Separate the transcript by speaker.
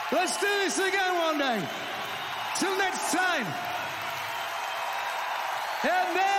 Speaker 1: Let's do this again one day. Till next time. And then